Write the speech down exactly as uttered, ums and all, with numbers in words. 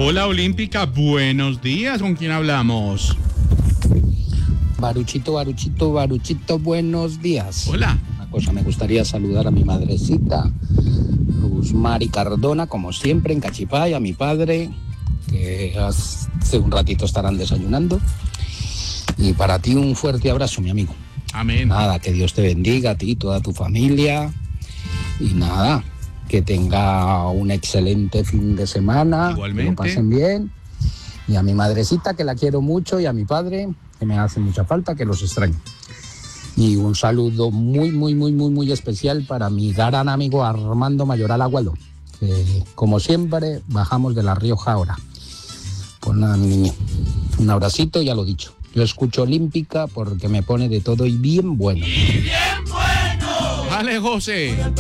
Hola Olímpica, buenos días, ¿con quién hablamos? Baruchito, Baruchito, Baruchito, buenos días. Hola. Una cosa, me gustaría saludar a mi madrecita, Luz Mari Cardona, como siempre, en Cachipá, y a mi padre, que hace un ratito estarán desayunando. Y para ti un fuerte abrazo, mi amigo. Amén. Nada, que Dios te bendiga, a ti y toda tu familia. Y nada, que tenga un excelente fin de semana. Igualmente. Que lo pasen bien. Y a mi madrecita, que la quiero mucho, y a mi padre, que me hace mucha falta, que los extraño. Y un saludo muy, muy, muy, muy, muy especial para mi gran amigo Armando Mayoral Aguado, que como siempre bajamos de La Rioja ahora. Pues nada, mi niño, un abracito, ya lo dicho. Yo escucho Olímpica porque me pone de todo y bien bueno. ¡Y bien bueno! Vale, José.